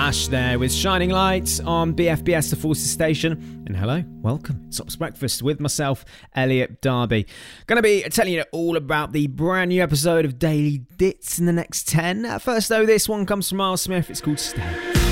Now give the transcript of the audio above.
Ash there with Shining Lights on BFBS, the Forces Station. And hello, welcome. It's Ops Breakfast with myself, Elliot Darby. Going to be telling you all about the brand new episode of Daily Dits in the next 10. First though, this one comes from Miles Smith. It's called Stay.